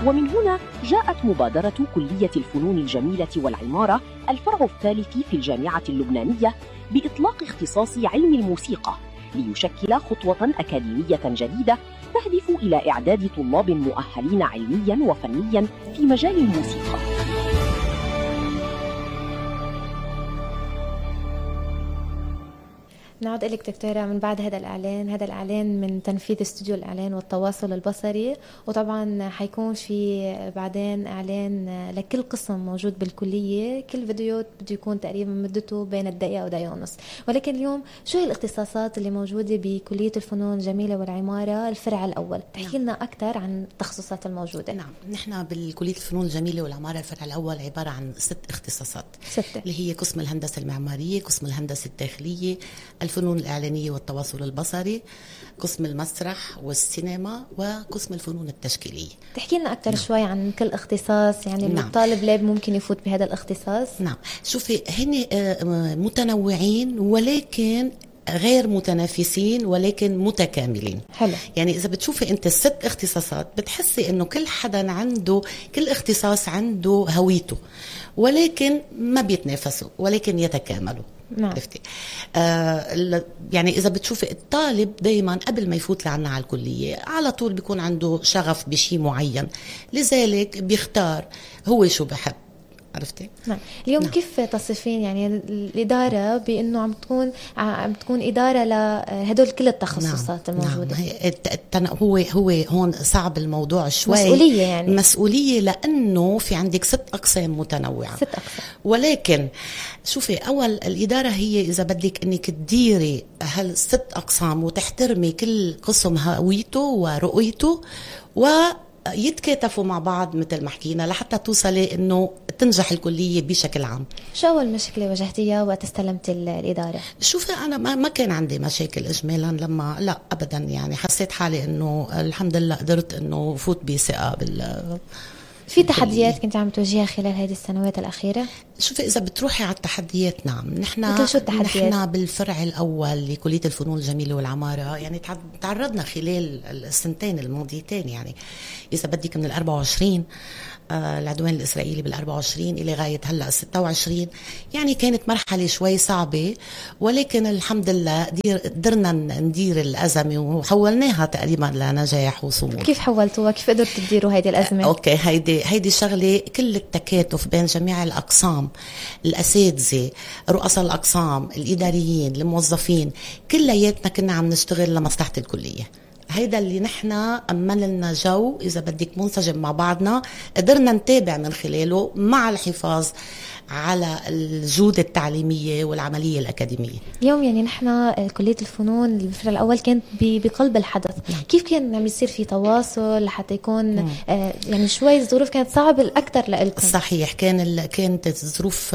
ومن هنا جاءت مبادرة كلية الفنون الجميلة والعمارة الفرع الثالث في الجامعة اللبنانية بإطلاق اختصاص علم الموسيقى، ليشكل خطوة أكاديمية جديدة تهدف إلى إعداد طلاب مؤهلين علمياً وفنياً في مجال الموسيقى. نعود إليك دكتورة من بعد هذا الإعلان من تنفيذ استوديو الإعلان والتواصل البصري، وطبعا حيكون في بعدين إعلان لكل قسم موجود بالكلية. كل فيديو بده يكون تقريبا مدته بين الدقيقة ودقيقة ونص. ولكن اليوم شو هي الاختصاصات اللي موجودة بكلية الفنون الجميلة والعمارة الفرع الأول؟ تحكي لنا أكثر عن التخصصات الموجودة. نعم، نحن بالكلية الفنون الجميلة والعمارة الفرع الأول عبارة عن 6 اختصاصات، اللي هي قسم الهندسة المعمارية، قسم الهندسة الداخلية، الفنون الإعلانية والتواصل البصري، قسم المسرح والسينما، وقسم الفنون التشكيلية. تحكي لنا أكثر شوي عن كل اختصاص، يعني الطالب ليه ممكن يفوت بهذا الاختصاص؟ نعم، شوفي هن متنوعين ولكن غير متنافسين ولكن متكاملين. حلو. يعني إذا بتشوفي أنت 6 اختصاصات بتحسي إنه كل حدا عنده، كل اختصاص عنده هويته، ولكن ما بيتنافسوا ولكن يتكاملوا. نعم. عرفتي؟ يعني إذا بتشوفي الطالب دايما قبل ما يفوت لعنا على الكلية على طول بيكون عنده شغف بشيء معين، لذلك بيختار هو شو بحب. عرفتي؟ نعم. اليوم كيف تصفين يعني الإدارة بأنه عم تكون إدارة لهدول كل التخصصات الموجودة؟ نعم. هو هون صعب الموضوع شوي. مسؤولية يعني. مسؤولية لأنه في عندك 6 أقسام متنوعة. 6 أقسام. ولكن شوفي، أول الإدارة هي إذا بدك أنك تديري هال6 أقسام وتحترمي كل قسم هويته ورؤيته يتكاتفوا مع بعض مثل ما حكينا لحتى توصلي انه تنجح الكليه بشكل عام. شو اول مشكله واجهتيها وقت استلمت الاداره؟ شوفي انا ما كان عندي مشاكل اجمالا، لما لا ابدا، يعني حسيت حالي انه الحمد لله قدرت انه فوت بثقه في تحديات كنت عم تواجهها خلال هذه السنوات الأخيرة؟ شوفي إذا بتروحي على التحديات، نعم، نحن بالفرع الأول لكلية الفنون الجميلة والعمارة يعني تعرضنا خلال السنتين الماضيتين، يعني إذا بدك من 24 العدوان الإسرائيلي بال24 إلى غاية هلأ 26، يعني كانت مرحلة شوي صعبة، ولكن الحمد لله قدرنا ندير الأزمة وحولناها تقريبا لنجاح وصمود. كيف حولتوها؟ كيف قدرتوا تديروا هيدي الأزمة؟ أوكي، هيدي شغلة كل التكاتف بين جميع الأقسام، الأساتذة، رؤساء الأقسام، الإداريين، الموظفين، كلياتنا كنا عم نشتغل لمصلحة الكلية. هيدا اللي نحن أمن لنا جو إذا بدك منسجم مع بعضنا، قدرنا نتابع من خلاله مع الحفاظ على الجودة التعليمية والعملية الأكاديمية. اليوم يعني نحن كلية الفنون الفرع الأول كانت بقلب الحدث. كيف كان عم يصير في تواصل لحتى يكون يعني شوي الظروف كانت صعبة الأكثر لإلكم؟ صحيح، كانت الظروف